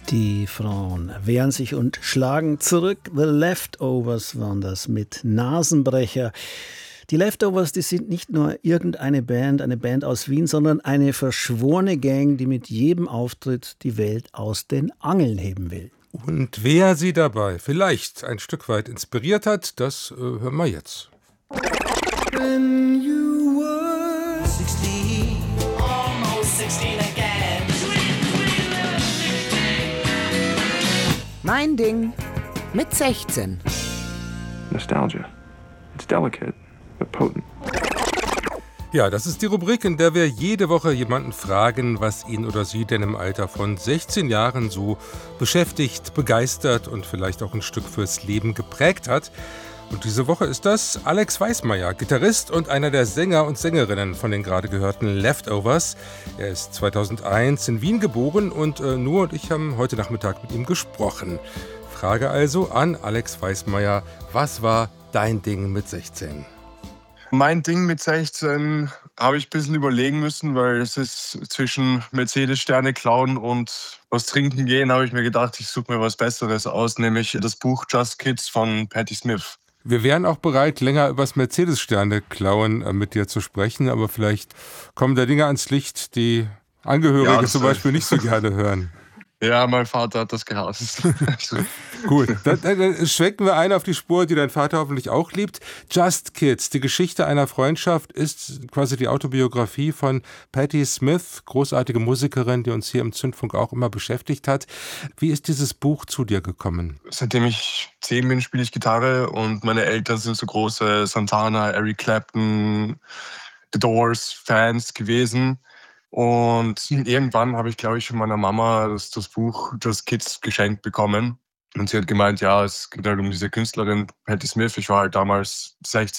Die Frauen wehren sich und schlagen zurück. The Leftovers waren das mit Nasenbrecher. Die Leftovers, die sind nicht nur irgendeine Band, eine Band aus Wien, sondern eine verschworene Gang, die mit jedem Auftritt die Welt aus den Angeln heben will. Und wer sie dabei vielleicht ein Stück weit inspiriert hat, das hören wir jetzt. When you were 16, almost 16 again. Mein Ding mit 16. Nostalgia. It's delicate, but potent. Ja, das ist die Rubrik, in der wir jede Woche jemanden fragen, was ihn oder sie denn im Alter von 16 Jahren so beschäftigt, begeistert und vielleicht auch ein Stück fürs Leben geprägt hat. Und diese Woche ist das Alex Weismeier, Gitarrist und einer der Sänger und Sängerinnen von den gerade gehörten Leftovers. Er ist 2001 in Wien geboren und Nur und ich haben heute Nachmittag mit ihm gesprochen. Frage also an Alex Weismeier, was war dein Ding mit 16? Mein Ding mit 16 habe ich ein bisschen überlegen müssen, weil es ist zwischen Mercedes-Sterne klauen und was trinken gehen, habe ich mir gedacht, ich suche mir was Besseres aus, nämlich das Buch Just Kids von Patti Smith. Wir wären auch bereit, länger über das Mercedes-Sterne klauen mit dir zu sprechen, aber vielleicht kommen da Dinge ans Licht, die Angehörige zum Beispiel nicht so gerne hören. Ja, mein Vater hat das gehasst. Gut, dann schwenken wir ein auf die Spur, die dein Vater hoffentlich auch liebt. Just Kids, die Geschichte einer Freundschaft, ist quasi die Autobiografie von Patti Smith, großartige Musikerin, die uns hier im Zündfunk auch immer beschäftigt hat. Wie ist dieses Buch zu dir gekommen? Seitdem ich 10 bin, spiele ich Gitarre und meine Eltern sind so große Santana, Eric Clapton, The Doors-Fans gewesen. Und irgendwann habe ich, glaube ich, von meiner Mama das Buch Just Kids geschenkt bekommen. Und sie hat gemeint, ja, es geht halt um diese Künstlerin Patti Smith. Ich war halt damals 16